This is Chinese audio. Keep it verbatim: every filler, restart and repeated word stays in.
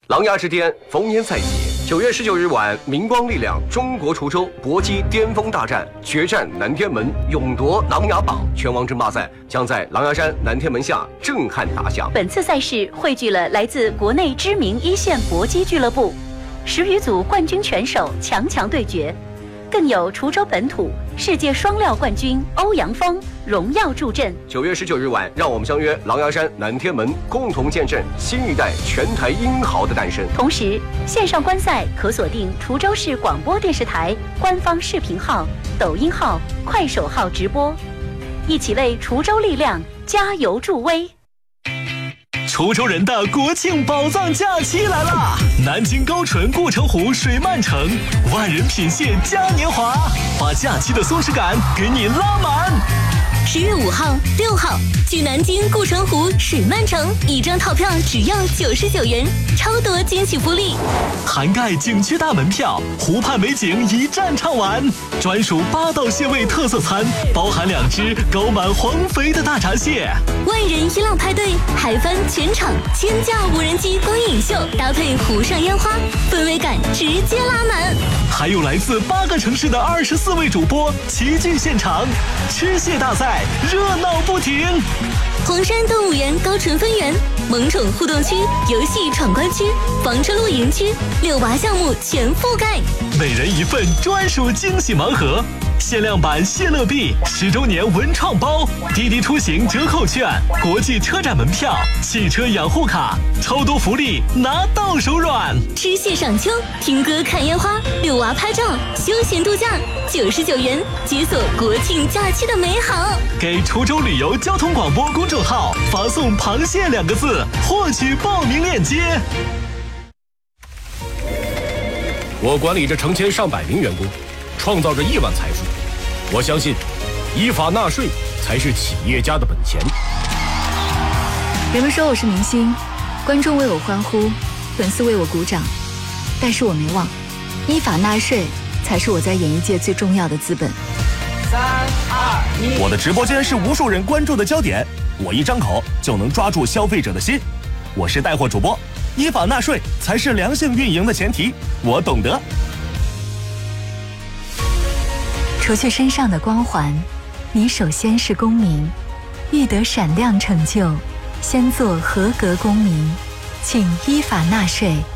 琅琊之巅逢年赛季，九月十九日晚，明光力量中国滁州搏击巅峰大战，决战南天门，勇夺琅琊榜。拳王争霸赛将在琅琊山南天门下震撼打响。 本次赛事汇聚了来自国内知名一线搏击俱乐部十余组冠军拳手强强对决，更有滁州本土世界双料冠军欧阳锋荣耀助阵。 九月十九日晚，让我们相约琅琊山南天门，共同见证新一代拳台英豪的诞生。 同时，线上观赛可锁定滁州市广播电视台官方视频号、抖音号、快手号直播，一起为滁州力量加油助威。 滁州人的国庆宝藏假期来了！南京高淳顾城湖水漫城，万人品蟹嘉年华，把假期的松弛感给你拉满。 十月五号、六号，去南京顾城湖水漫城，一张套票只要九十九元，超多惊喜福利， 涵盖景区大门票、湖畔美景一站畅玩，专属八道蟹味特色餐，包含两只高满黄肥的大闸蟹。 万人一浪派对，海帆全场千架无人机光影秀，搭配湖上烟花，氛围感直接拉满。 还有来自八个城市的二十四位主播齐聚现场，吃蟹大赛热闹不停。 黄山动物园高淳分园、萌宠互动区、游戏闯关区、房车露营区、遛娃项目全覆盖， 每人一份专属惊喜盲盒，限量版谢乐币、十周年文创包、滴滴出行折扣券、国际车展门票、汽车养护卡，超多福利拿到手软。 吃蟹赏秋，听歌看烟花，遛娃拍照，休闲度假，九十九元解锁国庆假期的美好。 给滁州旅游交通广播公众号发送“螃蟹”两个字，获取报名链接。 我管理着成千上百名员工，创造着亿万财富。我相信，依法纳税才是企业家的本钱。 人们说我是明星，观众为我欢呼，粉丝为我鼓掌，但是我没忘，依法纳税才是我在演艺界最重要的资本。 三二一， 我的直播间是无数人关注的焦点，我一张口就能抓住消费者的心。我是带货主播，依法纳税才是良性运营的前提，我懂得。 除去身上的光环，你首先是公民，欲得闪亮成就，先做合格公民，请依法纳税。